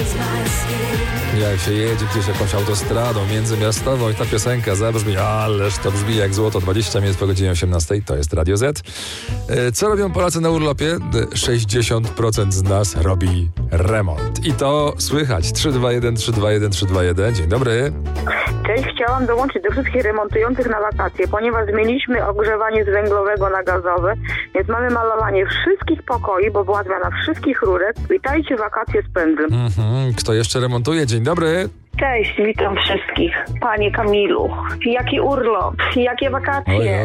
Jak się jedzie gdzieś jakąś autostradą międzymiastową i ta piosenka zabrzmi, ależ to brzmi jak złoto. 20 minut po godzinie 18, to jest Radio Z. Co robią Polacy na urlopie? 60% z nas robi remont. I to słychać. 321 321 321. Dzień dobry. Cześć, chciałam dołączyć do wszystkich remontujących na wakacje, ponieważ zmieniliśmy ogrzewanie z węglowego na gazowe, więc mamy malowanie wszystkich pokoi, bo była zmiana wszystkich rurek. Witajcie, wakacje z pędzlem. Kto jeszcze remontuje? Dzień dobry. Cześć, witam wszystkich. Panie Kamilu, jaki urlop, jakie wakacje. Oj,